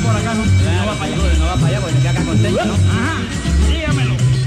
por acá, ¿no? Claro, No va para allá. seguro, no va para allá porque se queda acá contento, ¿no?